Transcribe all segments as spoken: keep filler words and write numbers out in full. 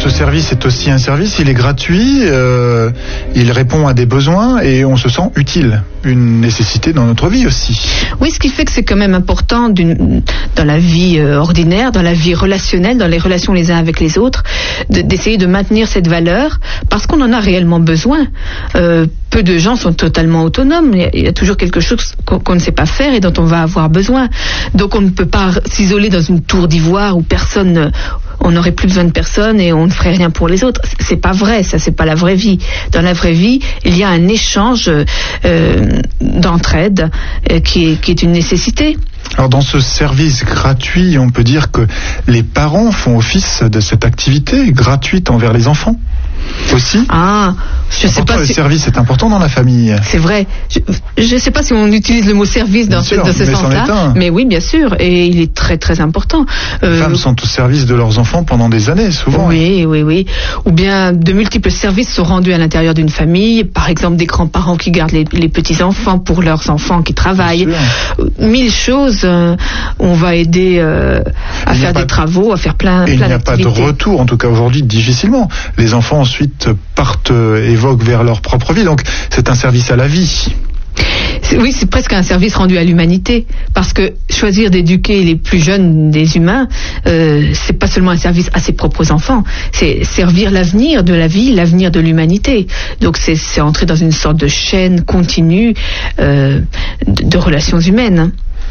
ce service est aussi un service, il est gratuit, euh, il répond à des besoins et on se sent utile, une nécessité dans notre vie aussi. Oui, ce qui fait que c'est quand même important d'une, dans la vie euh, ordinaire, dans la vie relationnelle, dans les relations les uns avec les autres, de, d'essayer de maintenir cette valeur parce qu'on en a réellement besoin. Euh, peu de gens sont totalement autonomes, il y a, il y a toujours quelque chose qu'on, qu'on ne sait pas faire et dont on va avoir besoin. Donc on ne peut pas s'isoler dans une tour d'ivoire où personne, on n'aurait plus besoin de personne et on ne ferait rien pour les autres. C'est pas vrai, ça c'est pas la vraie vie. Dans la vraie vie, il y a un échange euh, d'entraide euh, qui est, qui est une nécessité. Alors dans ce service gratuit, on peut dire que les parents font office de cette activité gratuite envers les enfants aussi. Ah, je sais pas le si... service est important dans la famille. C'est vrai. Je ne sais pas si on utilise le mot service dans, sûr, ce, dans ce mais sens-là, mais oui, bien sûr, et il est très très important. Les euh... femmes sont au service de leurs enfants pendant des années, souvent. Oui, oui, oui. Ou bien de multiples services sont rendus à l'intérieur d'une famille. Par exemple, des grands-parents qui gardent les, les petits-enfants pour leurs enfants qui travaillent. Mille choses. Euh, on va aider euh, à faire des de... travaux, à faire plein, et plein d'activités. Il n'y a pas de retour, en tout cas aujourd'hui, difficilement. Les enfants ensuite partent et voguent vers leur propre vie. Donc c'est un service à la vie. C'est, oui, c'est presque un service rendu à l'humanité, parce que choisir d'éduquer les plus jeunes des humains, euh, c'est pas seulement un service à ses propres enfants, c'est servir l'avenir de la vie, l'avenir de l'humanité. Donc c'est, c'est entrer dans une sorte de chaîne continue euh, de, de relations humaines.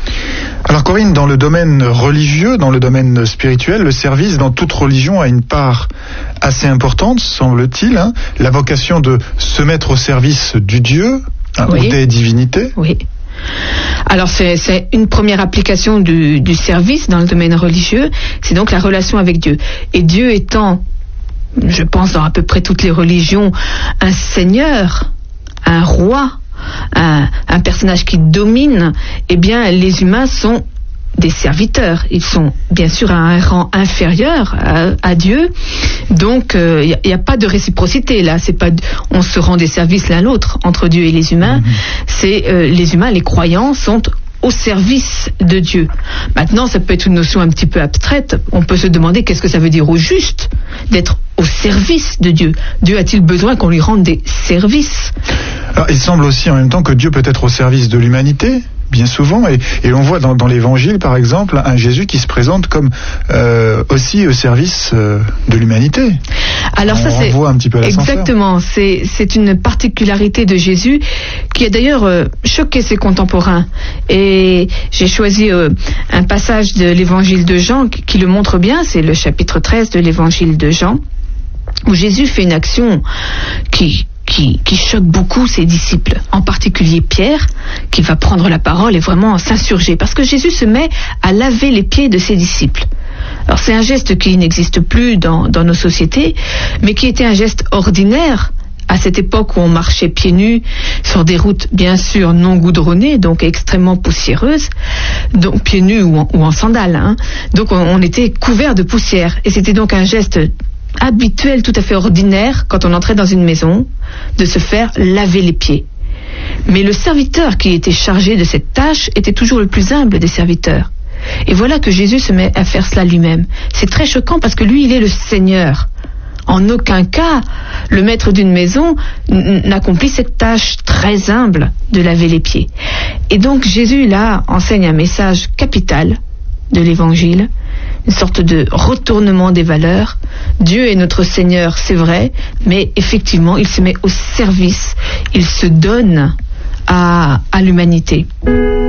Alors Corinne, dans le domaine religieux, dans le domaine spirituel, le service dans toute religion a une part assez importante, semble-t-il, hein, la vocation de se mettre au service du Dieu, hein, oui. ou des divinités. Oui. Alors c'est, c'est une première application du, du service dans le domaine religieux, c'est donc la relation avec Dieu. Et Dieu étant, je pense dans à peu près toutes les religions, un seigneur, un roi, Un, un personnage qui domine, eh bien les humains sont des serviteurs. Ils sont bien sûr à un rang inférieur à, à Dieu. Donc il euh, n'y a, a pas de réciprocité là. C'est pas, on se rend des services l'un l'autre entre Dieu et les humains. Mm-hmm. C'est euh, les humains, les croyants sont au service de Dieu. Maintenant, ça peut être une notion un petit peu abstraite. On peut se demander qu'est-ce que ça veut dire au juste d'être au service de Dieu. Dieu a-t-il besoin qu'on lui rende des services ? Alors, il semble aussi en même temps que Dieu peut être au service de l'humanité, bien souvent, et, et on voit dans, dans l'Évangile, par exemple, un Jésus qui se présente comme euh, aussi au service euh, de l'humanité. Alors on ça, c'est un petit peu exactement. C'est, c'est une particularité de Jésus qui a d'ailleurs euh, choqué ses contemporains. Et j'ai choisi euh, un passage de l'Évangile de Jean qui, qui le montre bien. C'est le chapitre treize de l'Évangile de Jean, où Jésus fait une action qui Qui, qui choque beaucoup ses disciples, en particulier Pierre, qui va prendre la parole et vraiment s'insurger, parce que Jésus se met à laver les pieds de ses disciples. Alors c'est un geste qui n'existe plus dans, dans nos sociétés, mais qui était un geste ordinaire à cette époque où on marchait pieds nus sur des routes bien sûr non goudronnées, donc extrêmement poussiéreuses, donc pieds nus ou en, ou en sandales, hein. Donc on, on était couverts de poussière, et c'était donc un geste habituel, tout à fait ordinaire, quand on entrait dans une maison, de se faire laver les pieds. Mais le serviteur qui était chargé de cette tâche était toujours le plus humble des serviteurs. Et voilà que Jésus se met à faire cela lui-même. C'est très choquant parce que lui, il est le Seigneur. En aucun cas, le maître d'une maison n'accomplit cette tâche très humble de laver les pieds. Et donc Jésus, là, enseigne un message capital de l'Évangile, une sorte de retournement des valeurs. Dieu est notre Seigneur, c'est vrai, mais effectivement, il se met au service, il se donne à, à l'humanité.